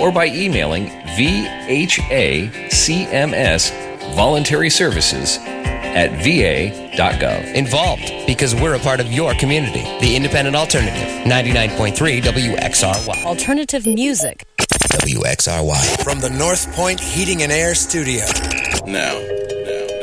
or by emailing VHACMS Voluntary Services at va.gov. Involved because we're a part of your community. The Independent Alternative, 99.3 WXRY. Alternative music. WXRY. From the North Point Heating and Air Studio. Now,